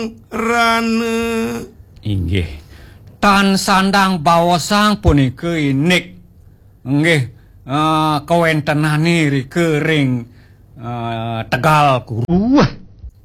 Rane. Inggih. Tan sandang bawosang punika inik. Nggih, kawentenane rike ring Tegal Guru.